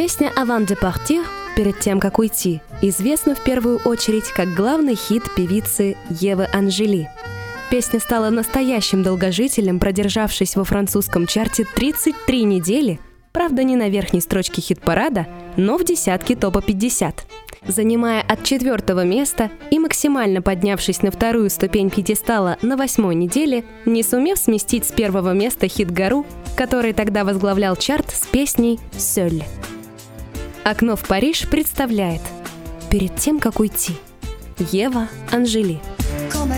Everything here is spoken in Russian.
Песня «Avant de partir» «Перед тем, как уйти» известна в первую очередь как главный хит певицы Евы Анжели. Песня стала настоящим долгожителем, продержавшись во французском чарте 33 недели, правда не на верхней строчке хит-парада, но в десятке топа 50. Занимая от 4-го места и максимально поднявшись на вторую ступень пьедестала на 8-й неделе, не сумев сместить с 1-го места хит «Гару», который тогда возглавлял чарт с песней «Seul». «Окно в Париж» представляет «Перед тем, как уйти» Ева Анжели. Quand ma